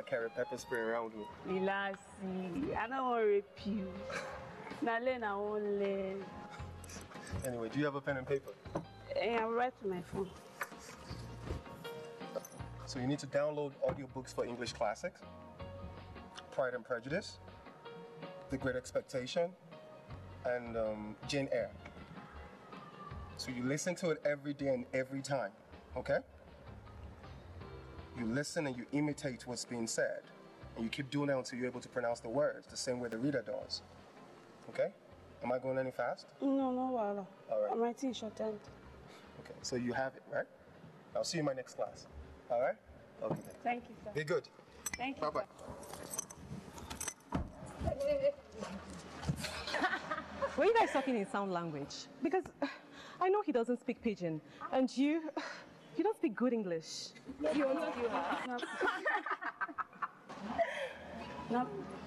I carry pepper spray around with. Relax, I don't want to rape you. Now learn, I won't learn. Anyway, do you have a pen and paper? I'll write to my phone. So you need to download audiobooks for English classics, Pride and Prejudice, The Great Expectation, and Jane Eyre. So you listen to it every day and every time, okay? You listen and you imitate what's being said. And you keep doing that until you're able to pronounce the words the same way the reader does. Okay? Am I going any fast? No, Wala. All right. I'm writing shorthand. Okay, so you have it, right? I'll see you in my next class. All right? Okay. Thank you, sir. Be good. Thank you. Bye-bye. Were you guys talking in sound language? Because I know he doesn't speak Pidgin, and you don't speak good English. You want to kill her? No.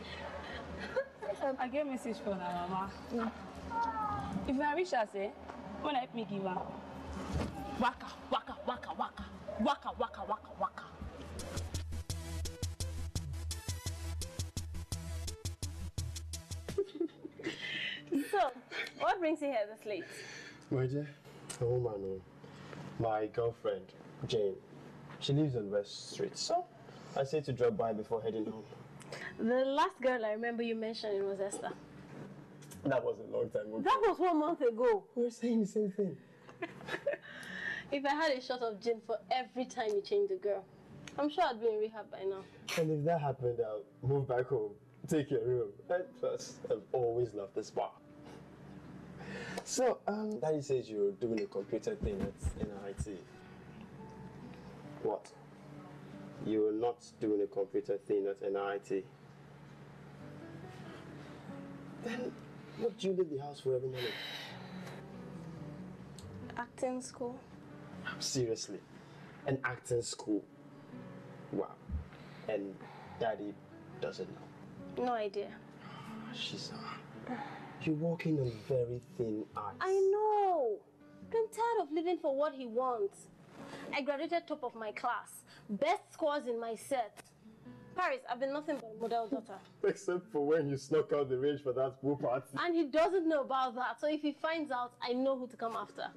I get message from her mama. If I reach her, say, when I me give her. Waka, waka, waka, waka. Waka, waka, waka, waka. So, what brings you here this late? My dear, a woman, my girlfriend, Jane. She lives on West Street, so I said to drop by before heading home. The last girl I remember you mentioning was Esther. That was a long time ago. That was 1 month ago. We were saying the same thing. If I had a shot of gin for every time you changed a girl, I'm sure I'd be in rehab by now. And if that happened, I'll move back home, take your room. And plus, I've always loved this bar. So, Daddy says you're doing a computer thing at NIT. What? You're not doing a computer thing at NIT. Then, what do you leave the house for every minute? Acting school. Seriously, an acting school. Wow. And Daddy doesn't know. No idea. She's you're walking on very thin ice. I know. I'm tired of living for what he wants. I graduated top of my class. Best scores in my set. Paris, I've been nothing but a model daughter. Except for when you snuck out the range for that pool party. And he doesn't know about that. So if he finds out, I know who to come after.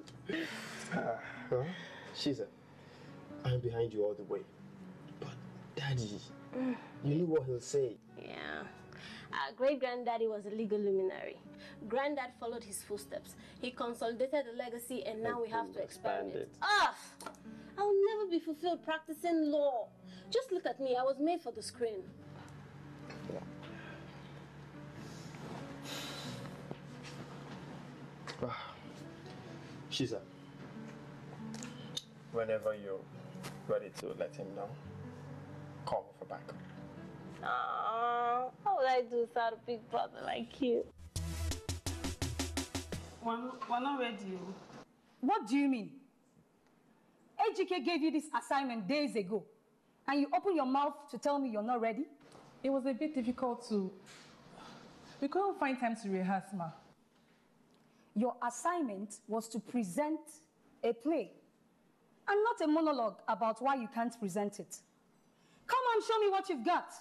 Shiza, I'm behind you all the way. But Daddy, you know what he'll say. Yeah. Our great-granddaddy was a legal luminary. Granddad followed his footsteps. He consolidated the legacy and now we have to expand it. I'll never be fulfilled practicing law. Just look at me, I was made for the screen. Shiza, whenever you're ready to let him know, call me for backup. Aww, how would I do without a big brother like you? We're not ready. What do you mean? AGK gave you this assignment days ago, and you open your mouth to tell me you're not ready? It was a bit difficult to... We couldn't find time to rehearse, ma. Your assignment was to present a play, and not a monologue about why you can't present it. Come on, show me what you've got.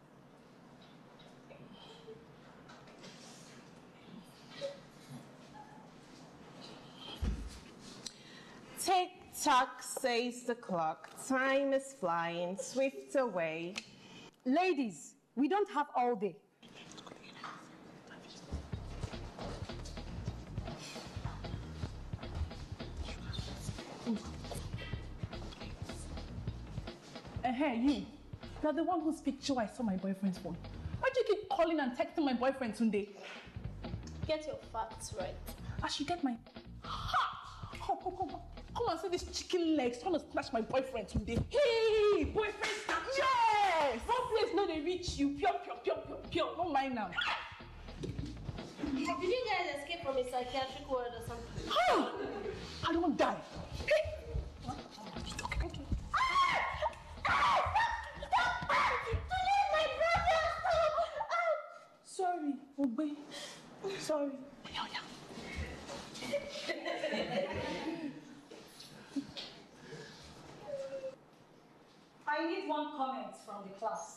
Tick-tock, says the clock. Time is flying swift away. Ladies, we don't have all day. Hey, you. You're the one whose picture I saw my boyfriend's phone. Why do you keep calling and texting my boyfriend today? Get your facts right. I should get my... Ha! Come and see these chicken legs trying to snatch my boyfriend today. Hey! Boyfriend snatcher! Yes! One place no they reach you. Pure. Don't mind now. Did you guys escape from a psychiatric ward or something? I don't die. Hey! Sorry, Ogbe. Sorry. I need one comment from the class.